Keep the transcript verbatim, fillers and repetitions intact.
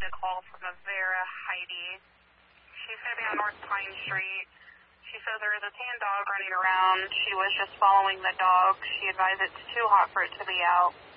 a call from a Vera Heidi. She's going to be on North Pine Street. She says there is a tan dog running around. She was just following the dog. She advised it's too hot for it to be out.